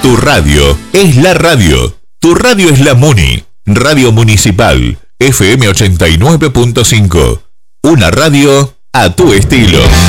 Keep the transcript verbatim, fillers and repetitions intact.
Tu radio es la radio. Tu radio es la Muni. Radio Municipal. F M ochenta y nueve punto cinco. Una radio a tu estilo.